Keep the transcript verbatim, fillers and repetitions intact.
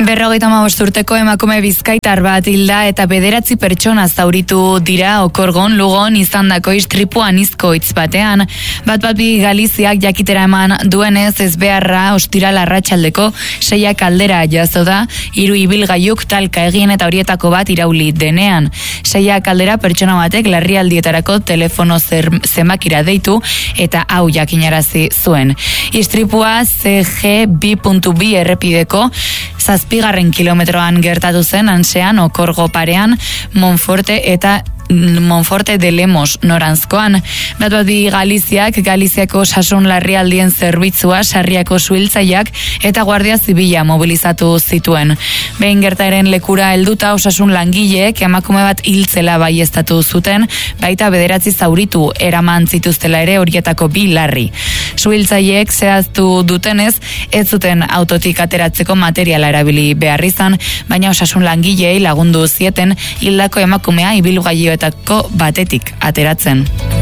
Berrogeita hamabost urteko emakume bizkaitar bat hilda eta bederatzi pertsona zauritu dira Okorgon Lugon izandako istripu anizkoitz batean. Bat bat bi Galiziak jakitera eman duenez ezbeharra ostiral arratsaldeko seiak aldera jazo da, hiru ibilgailuk talka egin eta horietako bat irauli denean. Seiak aldera pertsona batek larrialdietarako telefono zenbakira deitu eta hau jakinarazi zuen. Istripua C G bi puntu bi errepideko zazpigarren kilometroan gertatu zen Antsean Okorgo parean Monforte eta Monforte de Lemos noranzkoan. Bat bat bi Galiziak, Galiziako osasun larrialdien zerbitzua, Sarriako suhiltzaileak eta Guardia Zibila mobilizatu zituen. Behin gertaeren lekura helduta osasun langileek emakume bat hiltzela baieztatu zuten, baita bederatzi zauritu eraman zituztela ere horietako bi larri. Suhiltzaileek zehaztu dutenez, ez zuten autotik ateratzeko materiala erabili behar izan, baina osasun langileei lagundu zieten hildako emakumea ibilgailuetako batetik ateratzen.